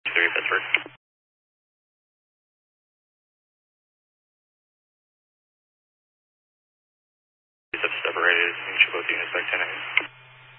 3 Pittsburgh. These have separated. You can show both units back 10 8.